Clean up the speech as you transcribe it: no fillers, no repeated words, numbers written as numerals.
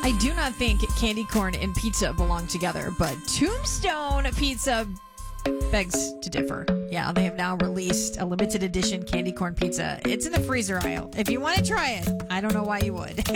I do not think candy corn and pizza belong together, but Tombstone Pizza begs to differ. Yeah, they have now released a limited edition candy corn pizza. It's in the freezer aisle. If you want to try it, I don't know why you would.